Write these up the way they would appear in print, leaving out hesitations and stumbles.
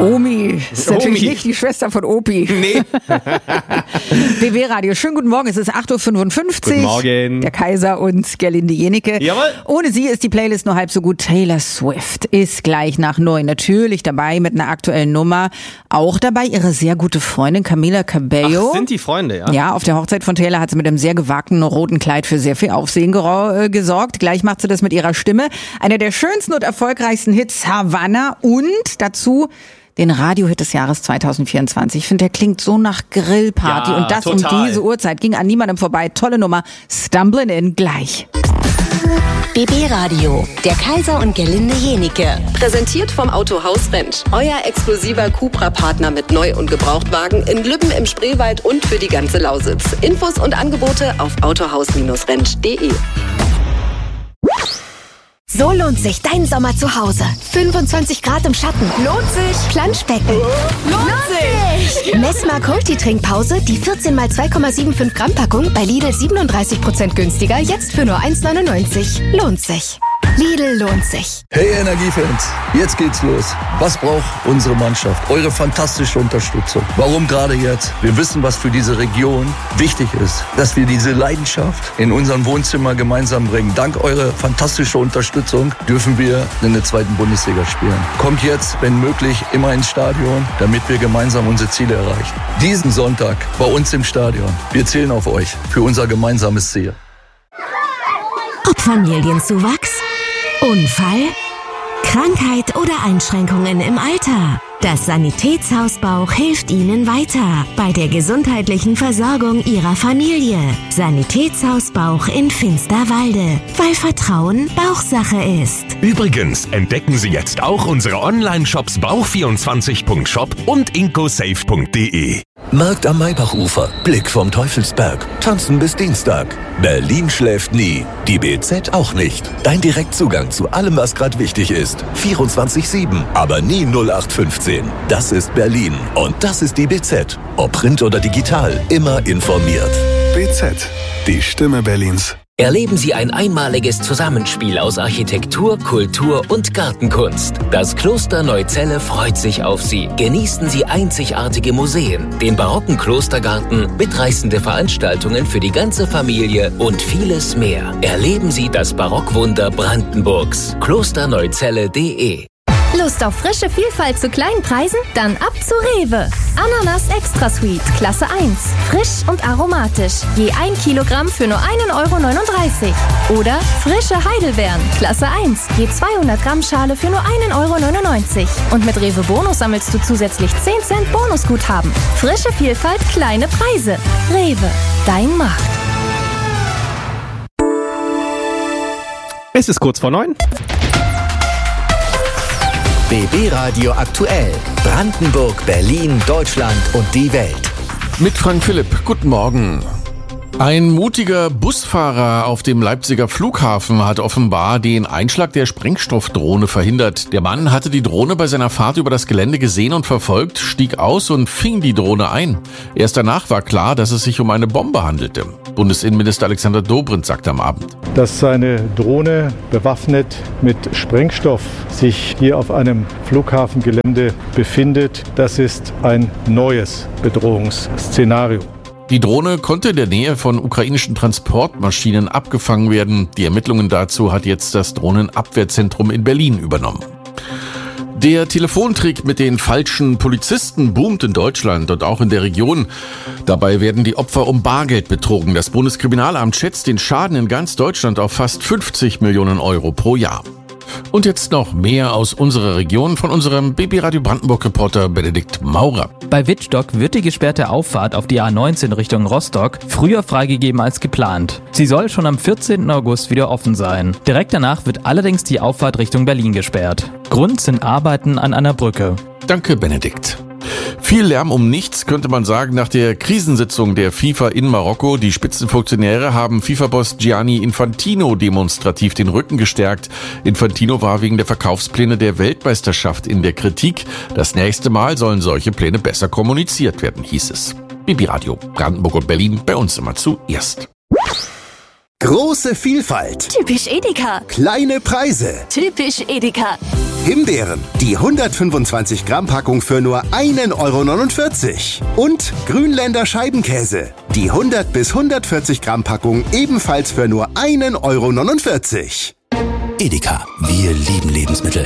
Omi. Das ist natürlich nicht die Schwester von Opi. Nee. BB Radio, schönen guten Morgen. Es ist 8.55 Uhr. Guten Morgen. Der Kaiser und Gerlinde Jenicke. Jawohl. Ohne sie ist die Playlist nur halb so gut. Taylor Swift ist gleich nach 9 natürlich dabei mit einer aktuellen Nummer. Auch dabei ihre sehr gute Freundin Camila Cabello. Ach, sind die Freunde, ja? Ja, auf der Hochzeit von Taylor hat sie mit einem sehr gewagten roten Kleid für sehr viel Aufsehen gesorgt. Gleich macht sie das mit ihrer Stimme. Einer der schönsten und erfolgreichsten Hits, Havana, und dazu den Radiohit des Jahres 2024. Ich finde, der klingt so nach Grillparty. Ja, und das total. um diese Uhrzeit ging an niemandem vorbei. Tolle Nummer. Stumblin' In gleich. BB Radio, der Kaiser und Gerlinde Jenicke. Präsentiert vom Autohaus Rentsch. Euer exklusiver Cupra-Partner mit Neu- und Gebrauchtwagen in Lübben im Spreewald und für die ganze Lausitz. Infos und Angebote auf autohaus-rentsch.de. So lohnt sich dein Sommer zu Hause. 25 Grad im Schatten. Lohnt sich. Planschbecken. Lohnt sich. Messmer Multi-Trinkpause, die 14 x 2,75 Gramm Packung bei Lidl 37% günstiger, jetzt für nur 1,99. Lohnt sich. Lidl lohnt sich. Hey Energiefans, jetzt geht's los. Was braucht unsere Mannschaft? Eure fantastische Unterstützung. Warum gerade jetzt? Wir wissen, was für diese Region wichtig ist, dass wir diese Leidenschaft in unserem Wohnzimmer gemeinsam bringen. Dank eurer fantastischen Unterstützung dürfen wir in der 2. Bundesliga spielen. Kommt jetzt, wenn möglich, immer ins Stadion, damit wir gemeinsam unsere Ziele erreichen. Diesen Sonntag bei uns im Stadion. Wir zählen auf euch für unser gemeinsames Ziel. Ob Familienzuwachs, Unfall, Krankheit oder Einschränkungen im Alter. Das Sanitätshaus Bauch hilft Ihnen weiter bei der gesundheitlichen Versorgung Ihrer Familie. Sanitätshaus Bauch in Finsterwalde, weil Vertrauen Bauchsache ist. Übrigens entdecken Sie jetzt auch unsere Online-Shops bauch24.shop und incosafe.de. Markt am Maybachufer, Blick vom Teufelsberg, tanzen bis Dienstag. Berlin schläft nie, die BZ auch nicht. Dein Direktzugang zu allem, was gerade wichtig ist. 24/7, aber nie 0815. Das ist Berlin und das ist die BZ. Ob Print oder digital, immer informiert. BZ, die Stimme Berlins. Erleben Sie ein einmaliges Zusammenspiel aus Architektur, Kultur und Gartenkunst. Das Kloster Neuzelle freut sich auf Sie. Genießen Sie einzigartige Museen, den barocken Klostergarten, mitreißende Veranstaltungen für die ganze Familie und vieles mehr. Erleben Sie das Barockwunder Brandenburgs. klosterneuzelle.de. Lust auf frische Vielfalt zu kleinen Preisen? Dann ab zu Rewe. Ananas Extra Sweet, Klasse 1. Frisch und aromatisch. Je 1 Kilogramm für nur 1,39 €. Oder frische Heidelbeeren, Klasse 1. Je 200 Gramm Schale für nur 1,99 €. Und mit Rewe Bonus sammelst du zusätzlich 10 Cent Bonusguthaben. Frische Vielfalt, kleine Preise. Rewe, dein Markt. Es ist kurz vor 9. BB Radio aktuell. Brandenburg, Berlin, Deutschland und die Welt. Mit Frank Philipp. Guten Morgen. Ein mutiger Busfahrer auf dem Leipziger Flughafen hat offenbar den Einschlag der Sprengstoffdrohne verhindert. Der Mann hatte die Drohne bei seiner Fahrt über das Gelände gesehen und verfolgt, stieg aus und fing die Drohne ein. Erst danach war klar, dass es sich um eine Bombe handelte. Bundesinnenminister Alexander Dobrindt sagte am Abend: Dass seine Drohne bewaffnet mit Sprengstoff sich hier auf einem Flughafengelände befindet, das ist ein neues Bedrohungsszenario. Die Drohne konnte in der Nähe von ukrainischen Transportmaschinen abgefangen werden. Die Ermittlungen dazu hat jetzt das Drohnenabwehrzentrum in Berlin übernommen. Der Telefontrick mit den falschen Polizisten boomt in Deutschland und auch in der Region. Dabei werden die Opfer um Bargeld betrogen. Das Bundeskriminalamt schätzt den Schaden in ganz Deutschland auf fast 50 Millionen € pro Jahr. Und jetzt noch mehr aus unserer Region von unserem BB Radio Brandenburg-Reporter Benedikt Maurer. Bei Wittstock wird die gesperrte Auffahrt auf die A19 Richtung Rostock früher freigegeben als geplant. Sie soll schon am 14. August wieder offen sein. Direkt danach wird allerdings die Auffahrt Richtung Berlin gesperrt. Grund sind Arbeiten an einer Brücke. Danke, Benedikt. Viel Lärm um nichts, könnte man sagen, nach der Krisensitzung der FIFA in Marokko. Die Spitzenfunktionäre haben FIFA-Boss Gianni Infantino demonstrativ den Rücken gestärkt. Infantino war wegen der Verkaufspläne der Weltmeisterschaft in der Kritik. Das nächste Mal sollen solche Pläne besser kommuniziert werden, hieß es. BB Radio, Brandenburg und Berlin, bei uns immer zuerst. Große Vielfalt. Typisch Edeka. Kleine Preise. Typisch Edeka. Himbeeren, die 125 Gramm Packung für nur 1,49 €. Und Grünländer Scheibenkäse, die 100 bis 140 Gramm Packung ebenfalls für nur 1,49 €. Edeka, wir lieben Lebensmittel.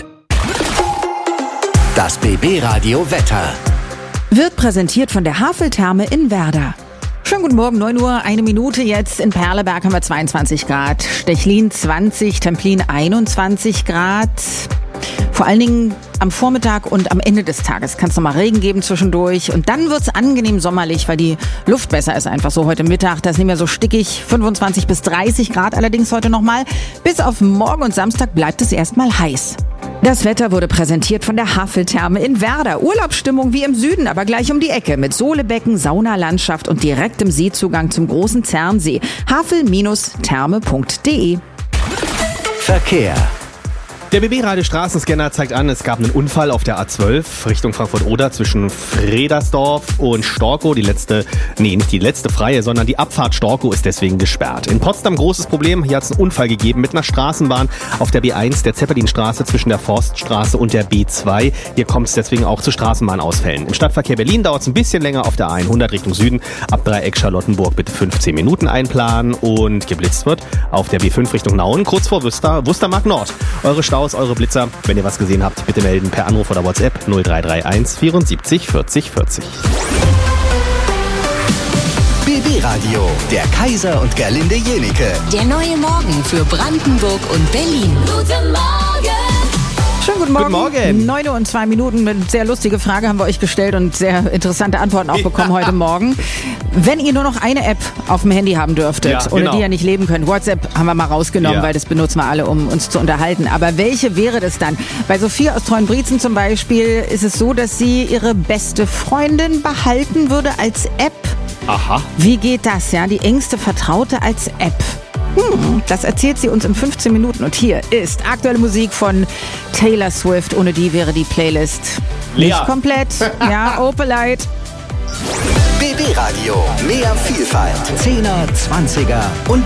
Das BB-Radio Wetter wird präsentiert von der Haveltherme in Werder. Schönen guten Morgen, 9 Uhr, 1 Minute jetzt. In Perleberg haben wir 22 Grad, Stechlin 20, Templin 21 Grad. Vor allen Dingen am Vormittag und am Ende des Tages kann es nochmal Regen geben zwischendurch. Und dann wird es angenehm sommerlich, weil die Luft besser ist einfach so heute Mittag. Das ist nicht mehr so stickig, 25 bis 30 Grad allerdings heute nochmal. Bis auf morgen und Samstag bleibt es erstmal heiß. Das Wetter wurde präsentiert von der Haveltherme in Werder. Urlaubsstimmung wie im Süden, aber gleich um die Ecke mit Sohlebecken, Saunalandschaft und direktem Seezugang zum großen Zernsee. havel-therme.de. Verkehr. Der BB-Radio-Straßenscanner zeigt an, es gab einen Unfall auf der A12 Richtung Frankfurt-Oder zwischen Fredersdorf und Storkow. Nicht die letzte freie, sondern die Abfahrt Storkow ist deswegen gesperrt. In Potsdam großes Problem, hier hat es einen Unfall gegeben mit einer Straßenbahn auf der B1, der Zeppelinstraße zwischen der Forststraße und der B2. Hier kommt es deswegen auch zu Straßenbahnausfällen. Im Stadtverkehr Berlin dauert es ein bisschen länger auf der A100 Richtung Süden. Ab Dreieck Charlottenburg bitte 15 Minuten einplanen und geblitzt wird auf der B5 Richtung Nauen, kurz vor Wustermark Nord. Eure eure Blitzer. Wenn ihr was gesehen habt, bitte melden per Anruf oder WhatsApp 0331 74 40 40. BB Radio, der Kaiser und Gerlinde Jenike. Der neue Morgen für Brandenburg und Berlin. Guten Morgen! Schönen guten Morgen. Guten Morgen. 9 Uhr und 2 Minuten. Eine sehr lustige Frage haben wir euch gestellt und sehr interessante Antworten auch bekommen heute Morgen. Wenn ihr nur noch eine App auf dem Handy haben dürftet, ohne die ihr nicht leben könnt, WhatsApp haben wir mal rausgenommen, weil das benutzen wir alle, um uns zu unterhalten. Aber welche wäre das dann? Bei Sophie aus Treuenbrietzen zum Beispiel ist es so, dass sie ihre beste Freundin behalten würde als App. Aha. Wie geht das, ja? Die engste Vertraute als App. Das erzählt sie uns in 15 Minuten. Und hier ist aktuelle Musik von Taylor Swift. Ohne die wäre die Playlist nicht komplett. Ja, Opelite. BB Radio, mehr Vielfalt. 10er, 20er und